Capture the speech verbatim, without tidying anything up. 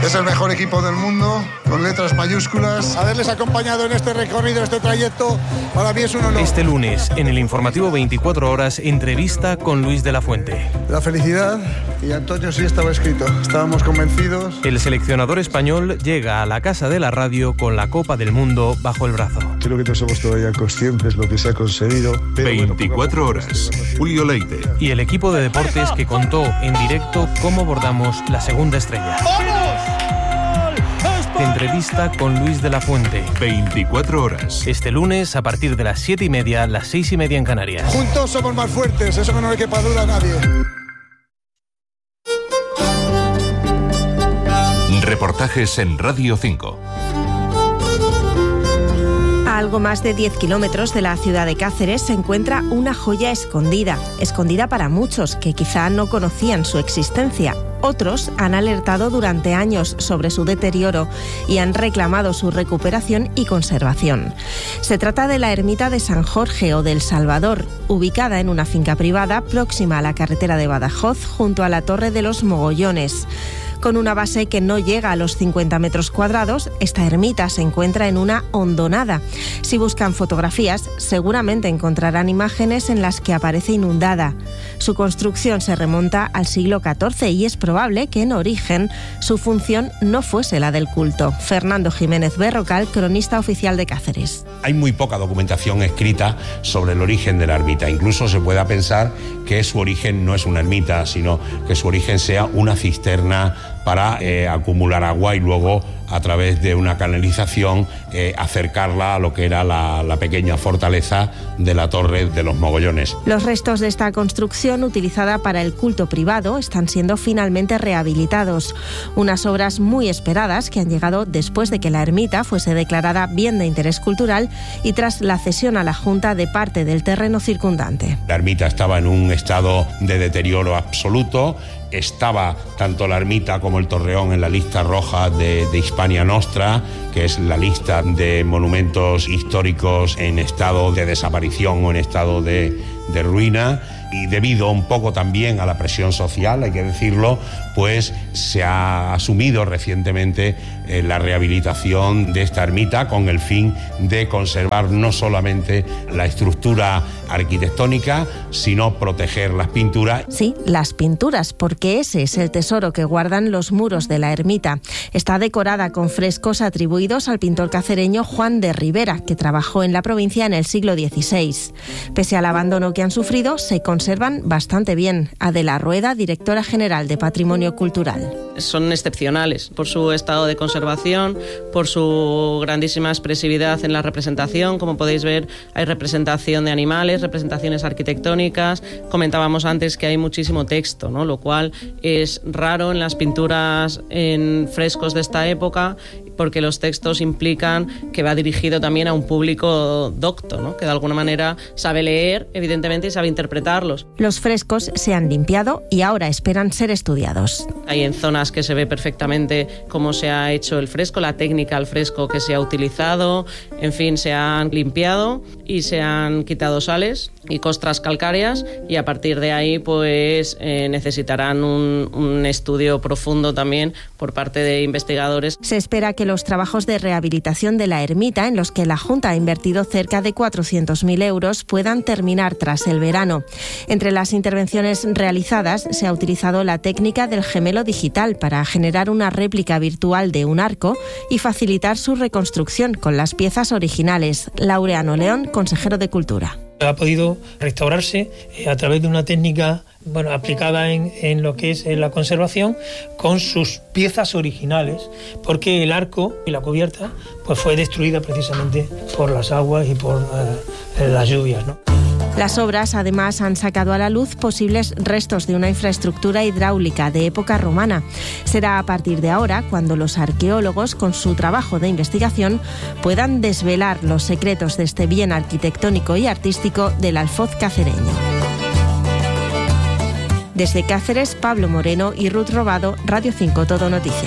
Es el mejor equipo del mundo, con letras mayúsculas. Haberles acompañado en este recorrido, este trayecto, para mí es un honor. Este lunes, en el informativo veinticuatro horas, entrevista con Luis de la Fuente. La felicidad, y Antonio sí estaba escrito, estábamos convencidos. El seleccionador español llega a la Casa de la Radio con la Copa del Mundo bajo el brazo. Creo que no somos todavía conscientes de lo que se ha conseguido. Pero veinticuatro bueno, horas, Julio Leite. Y el equipo de deportes que contó en directo cómo bordamos la segunda estrella. Entrevista con Luis de la Fuente. veinticuatro horas. Este lunes a partir de las siete y media, las seis y media en Canarias. Juntos somos más fuertes, eso que no le quepa duda a nadie. Reportajes en Radio cinco. A algo más de diez kilómetros de la ciudad de Cáceres se encuentra una joya escondida, escondida para muchos que quizá no conocían su existencia. Otros han alertado durante años sobre su deterioro y han reclamado su recuperación y conservación. Se trata de la ermita de San Jorge o del Salvador, ubicada en una finca privada próxima a la carretera de Badajoz, junto a la Torre de los Mogollones. Con una base que no llega a los cincuenta metros cuadrados, esta ermita se encuentra en una hondonada. Si buscan fotografías, seguramente encontrarán imágenes en las que aparece inundada. Su construcción se remonta al siglo catorce y es probable que en origen su función no fuese la del culto. Fernando Jiménez Berrocal, cronista oficial de Cáceres. Hay muy poca documentación escrita sobre el origen de la ermita. Incluso se pueda pensar que su origen no es una ermita, sino que su origen sea una cisterna para eh, acumular agua y luego, a través de una canalización, eh, acercarla a lo que era la, la pequeña fortaleza de la Torre de los Mogollones. Los restos de esta construcción, utilizada para el culto privado, están siendo finalmente rehabilitados. Unas obras muy esperadas que han llegado después de que la ermita fuese declarada bien de interés cultural y tras la cesión a la Junta de parte del terreno circundante. La ermita estaba en un estado de deterioro absoluto. Estaba tanto la ermita como el torreón en la lista roja de, de Hispania Nostra, que es la lista de monumentos históricos en estado de desaparición o en estado de, de ruina. Y debido un poco también a la presión social, hay que decirlo, pues se ha asumido recientemente eh, la rehabilitación de esta ermita con el fin de conservar no solamente la estructura arquitectónica, sino proteger las pinturas. Sí, las pinturas, porque ese es el tesoro que guardan los muros de la ermita. Está decorada con frescos atribuidos al pintor cacereño Juan de Ribera, que trabajó en la provincia en el siglo dieciséis. Pese al abandono que han sufrido, se conservan bastante bien. Adela Rueda, directora general de Patrimonio Cultural. Son excepcionales por su estado de conservación, por su grandísima expresividad en la representación. Como podéis ver, hay representación de animales, representaciones arquitectónicas. Comentábamos antes que hay muchísimo texto, ¿no? Lo cual es raro en las pinturas en frescos de esta época, porque los textos implican que va dirigido también a un público docto, ¿no? Que de alguna manera sabe leer, evidentemente, y sabe interpretarlos. Los frescos se han limpiado y ahora esperan ser estudiados. Hay en zonas que se ve perfectamente cómo se ha hecho el fresco, la técnica al fresco que se ha utilizado, en fin, se han limpiado y se han quitado sales y costras calcáreas, y a partir de ahí pues eh, necesitarán un, un estudio profundo también por parte de investigadores. Se espera que los trabajos de rehabilitación de la ermita, en los que la Junta ha invertido cerca de cuatrocientos mil euros, puedan terminar tras el verano. Entre las intervenciones realizadas se ha utilizado la técnica del gemelo digital para generar una réplica virtual de un arco y facilitar su reconstrucción con las piezas originales. Laureano León, consejero de Cultura. Ha podido restaurarse a través de una técnica bueno, aplicada en, en lo que es la conservación con sus piezas originales, porque el arco y la cubierta pues fue destruida precisamente por las aguas y por eh, las lluvias, ¿no? Las obras, además, han sacado a la luz posibles restos de una infraestructura hidráulica de época romana. Será a partir de ahora cuando los arqueólogos, con su trabajo de investigación, puedan desvelar los secretos de este bien arquitectónico y artístico del alfoz cacereño. Desde Cáceres, Pablo Moreno y Ruth Robado, Radio cinco Todo Noticias.